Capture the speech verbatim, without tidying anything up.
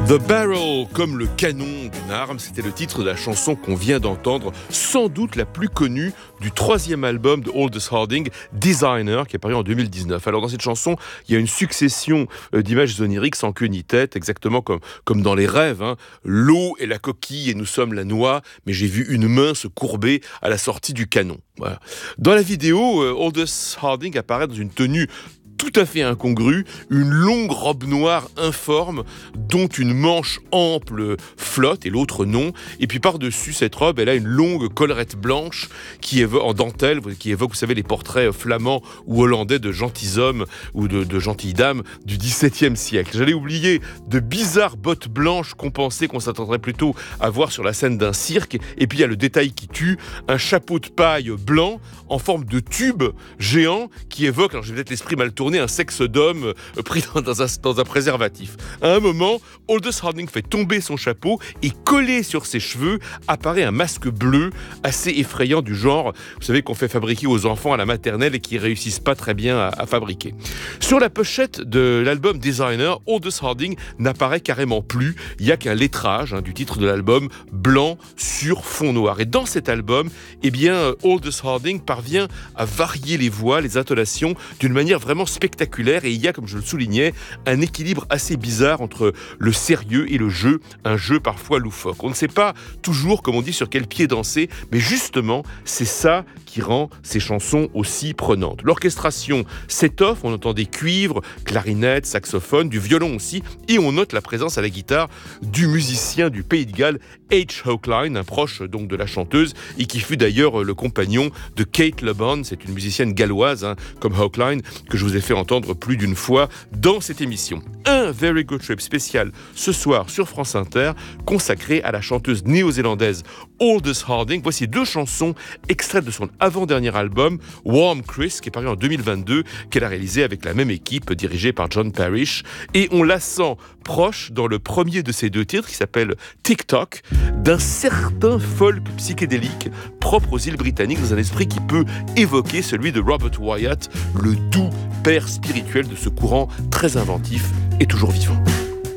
The Barrel, comme le canon d'une arme, c'était le titre de la chanson qu'on vient d'entendre, sans doute la plus connue du troisième album de Aldous Harding, Designer, qui est paru en deux mille dix-neuf. Alors dans cette chanson, il y a une succession d'images oniriques sans queue ni tête, exactement comme, comme dans les rêves. Hein. L'eau est la coquille et nous sommes la noix, mais j'ai vu une main se courber à la sortie du canon. Voilà. Dans la vidéo, Aldous Harding apparaît dans une tenue tout à fait incongru, une longue robe noire informe dont une manche ample flotte et l'autre non. Et puis par-dessus cette robe, elle a une longue collerette blanche qui évoque, en dentelle, qui évoque, vous savez, les portraits flamands ou hollandais de gentilshommes ou de, de gentilles dames du dix-septième siècle. J'allais oublier de bizarres bottes blanches compensées qu'on s'attendrait plutôt à voir sur la scène d'un cirque. Et puis il y a le détail qui tue, un chapeau de paille blanc en forme de tube géant qui évoque, alors j'ai peut-être l'esprit mal tourné, un sexe d'homme pris dans un, dans un préservatif. À un moment, Aldous Harding fait tomber son chapeau et collé sur ses cheveux apparaît un masque bleu assez effrayant du genre, vous savez, qu'on fait fabriquer aux enfants à la maternelle et qui réussissent pas très bien à, à fabriquer. Sur la pochette de l'album Designer, Aldous Harding n'apparaît carrément plus. Il n'y a qu'un lettrage hein, du titre de l'album blanc sur fond noir. Et dans cet album, eh bien, Aldous Harding parvient à varier les voix, les intonations d'une manière vraiment spectaculaire, et il y a, comme je le soulignais, un équilibre assez bizarre entre le sérieux et le jeu, un jeu parfois loufoque. On ne sait pas toujours, comme on dit, sur quel pied danser, mais justement, c'est ça qui rend ces chansons aussi prenantes. L'orchestration s'étoffe, on entend des cuivres, clarinettes, saxophones, du violon aussi, et on note la présence à la guitare du musicien du Pays de Galles, H. Hochline, un proche donc de la chanteuse, et qui fut d'ailleurs le compagnon de Kate Le Bon, c'est une musicienne galloise, hein, comme Hochline, que je vous ai fait entendre plus d'une fois dans cette émission. Un Very Good Trip spécial ce soir sur France Inter, consacré à la chanteuse néo-zélandaise Aldous Harding. Voici deux chansons extraites de son avant-dernier album, Warm Chris, qui est paru en deux mille vingt-deux, qu'elle a réalisé avec la même équipe, dirigée par John Parrish. Et on la sent proche dans le premier de ces deux titres, qui s'appelle TikTok, d'un certain folk psychédélique propre aux îles britanniques, dans un esprit qui peut évoquer celui de Robert Wyatt, le doux père spirituel de ce courant très inventif et toujours vivant.